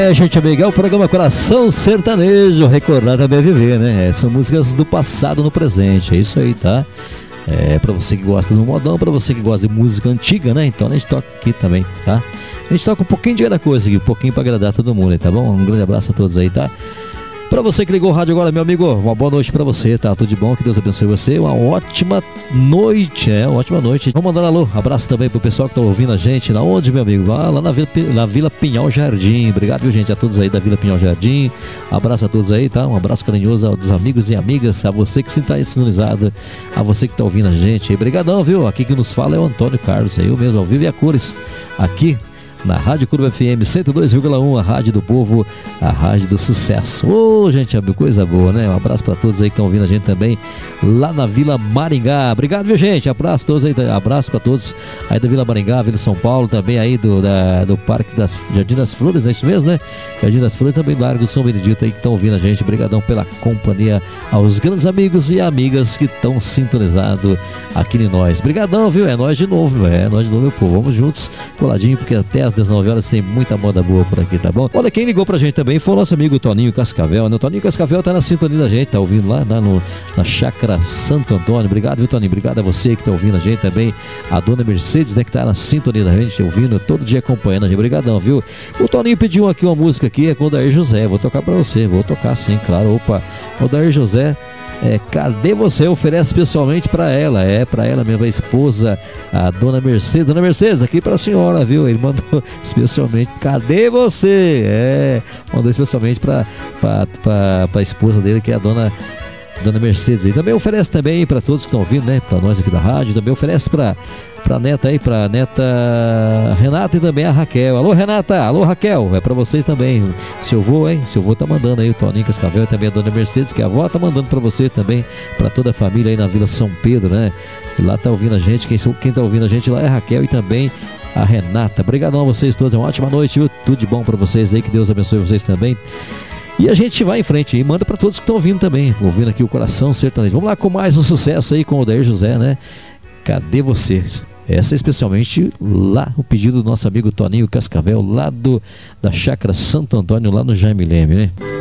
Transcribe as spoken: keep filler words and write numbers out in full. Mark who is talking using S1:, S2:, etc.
S1: É, gente amiga, é o programa Coração Sertanejo, recordar também é viver, né? São músicas do passado no presente, é isso aí, tá? É, pra você que gosta do modão, pra você que gosta de música antiga, né? Então a gente toca aqui também, tá? A gente toca um pouquinho de cada coisa aqui, um pouquinho pra agradar todo mundo aí, tá bom? Um grande abraço a todos aí, tá? Pra você que ligou o rádio agora, meu amigo, uma boa noite pra você, tá? Tudo de bom, que Deus abençoe você, uma ótima noite, é, uma ótima noite. Vamos mandar alô, abraço também pro pessoal que tá ouvindo a gente, na onde, meu amigo? Lá, lá na, Vila, na Vila Pinhal Jardim. Obrigado, viu, gente, a todos aí da Vila Pinhal Jardim, abraço a todos aí, tá? Um abraço carinhoso aos amigos e amigas, a você que se tá aí sintonizado, a você que tá ouvindo a gente, obrigadão, viu? Aqui que nos fala é o Antônio Carlos, eu mesmo, ao vivo e a cores, aqui na Rádio Curva F M cento e dois vírgula um, a rádio do povo, a rádio do sucesso. Ô, oh, gente, coisa boa, né? Um abraço para todos aí que estão ouvindo a gente também lá na Vila Maringá. Obrigado, viu, gente? Abraço a todos aí, abraço para todos aí da Vila Maringá, Vila São Paulo, também aí do, da, do Parque das Jardim das Flores, é isso mesmo, né? Jardim das Flores, também do Largo do São Benedito aí que estão ouvindo a gente. Obrigadão pela companhia, aos grandes amigos e amigas que estão sintonizados aqui em nós. Obrigadão, viu? É nós de novo, meu. É nós de novo, meu povo. Vamos juntos, coladinho, porque até às dezenove horas tem muita moda boa por aqui, tá bom? Olha, quem ligou pra gente também foi o nosso amigo Toninho Cascavel, né? O Toninho Cascavel tá na sintonia da gente, tá ouvindo lá, lá no, na Chácara Santo Antônio. Obrigado, viu, Toninho? Obrigado a você que tá ouvindo a gente também, a dona Mercedes, né, que tá na sintonia da gente, ouvindo, todo dia acompanhando a gente. Obrigadão, viu? O Toninho pediu aqui uma música aqui, é com o Dair José, vou tocar pra você, vou tocar sim, claro. Opa, o Dair José, É, cadê você? Oferece pessoalmente para ela, é para ela mesmo, a esposa, a dona Mercedes. Dona Mercedes, aqui para a senhora, viu? Ele mandou especialmente, cadê você? É, mandou especialmente para a esposa dele, que é a dona Dona Mercedes. E também oferece também para todos que estão ouvindo, né? Para nós aqui da rádio, também oferece para pra neta aí, pra neta Renata e também a Raquel. Alô, Renata, alô, Raquel, é pra vocês também. Seu vô, hein? Seu vô tá mandando aí, o Toninho Cascavel e também a dona Mercedes, que a avó tá mandando pra você também, pra toda a família aí na Vila São Pedro, né? E lá tá ouvindo a gente, quem, quem tá ouvindo a gente lá é a Raquel e também a Renata. Obrigadão a vocês todos, é uma ótima noite, viu? Tudo de bom pra vocês aí, que Deus abençoe vocês também. E a gente vai em frente e manda pra todos que estão ouvindo também, ouvindo aqui o Coração Sertanejo. Vamos lá com mais um sucesso aí com o Dair José, né? Cadê vocês? Essa é especialmente lá, o pedido do nosso amigo Toninho Cascavel, lá do, da Chácara Santo Antônio, lá no Jaime Leme, né?